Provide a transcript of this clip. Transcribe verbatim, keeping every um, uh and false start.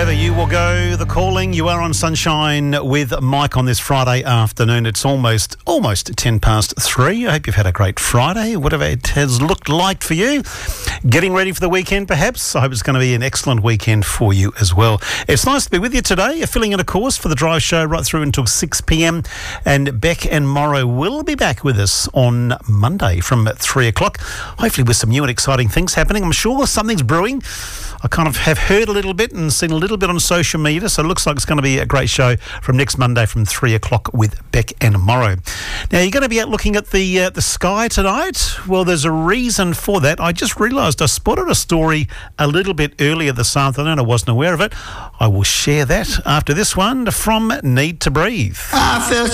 Wherever you will go, the calling. You are on Sunshine with Mike on this Friday afternoon. It's almost almost ten past three. I hope you've had a great Friday, whatever it has looked like for you. Getting ready for the weekend, perhaps. I hope it's going to be an excellent weekend for you as well. It's nice to be with you today. You're filling in a course for the Drive Show right through until six p.m. And Beck and Morrow will be back with us on Monday from three o'clock. Hopefully with some new and exciting things happening. I'm sure something's brewing. I kind of have heard a little bit and seen a little bit on social media, so it looks like it's going to be a great show from next Monday from three o'clock with Beck and Morrow. Now, you're going to be out looking at the uh, the sky tonight. Well, there's a reason for that. I just realised I spotted a story a little bit earlier this afternoon. I wasn't aware of it. I will share that after this one from Need to Breathe. I felt